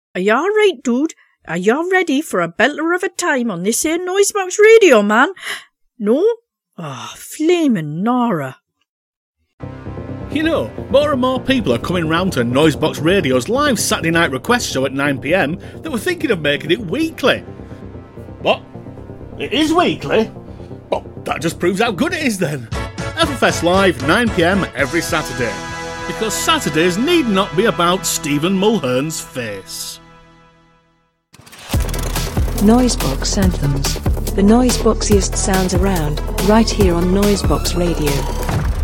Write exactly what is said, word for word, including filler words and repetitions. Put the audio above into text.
Are you alright, dude? Are you ready for a belter of a time on this here Noisebox Radio, man? No? Ah, oh, flaming Nora. You know, more and more people are coming round to Noisebox Radio's live Saturday night request show at nine p m that were thinking of making it weekly. What? It is weekly? Well, that just proves how good it is then. Everfest Live, nine p m every Saturday. Because Saturdays need not be about Stephen Mulhern's face. Noisebox Anthems. The noiseboxiest sounds around, right here on Noisebox Radio.